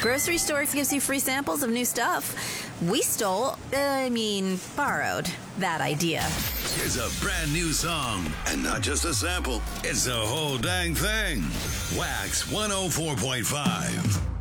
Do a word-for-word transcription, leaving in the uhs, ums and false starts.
Grocery store gives you free samples of new stuff. We stole, I mean, borrowed that idea. Here's a brand new song, and not just a sample, it's the whole dang thing. Wax one oh four point five.